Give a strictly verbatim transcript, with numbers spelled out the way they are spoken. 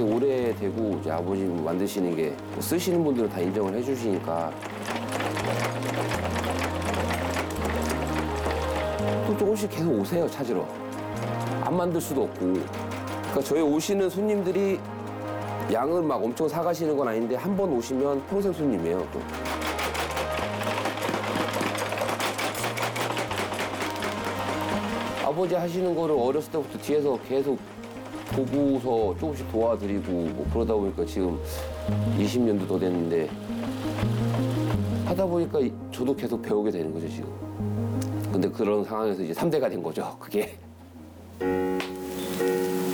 이렇게 오래되고 이제 아버지 만드시는 게뭐 쓰시는 분들은 다 인정을 해주시니까 또 조금씩 계속 오세요, 찾으러. 안 만들 수도 없고. 그러니까 저희 오시는 손님들이 양을 막 엄청 사가시는 건 아닌데 한 번 오시면 평생 손님이에요. 또. 아버지 하시는 거를 어렸을 때부터 뒤에서 계속 보고서 조금씩 도와드리고 뭐 그러다 보니까 지금 이십 년도 더 됐는데 하다 보니까 저도 계속 배우게 되는 거죠, 지금. 근데 그런 상황에서 이제 삼 대가 된 거죠, 그게.